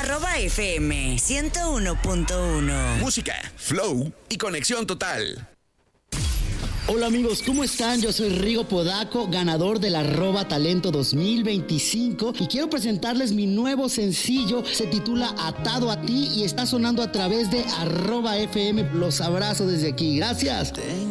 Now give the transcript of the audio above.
@FM 101.1. Música, flow y conexión total. Hola amigos, ¿cómo están? Yo soy Rigo Podaco, ganador del @talento 2025 y quiero presentarles mi nuevo sencillo. Se titula Atado a ti y está sonando a través de @FM. Los abrazo desde aquí. Gracias.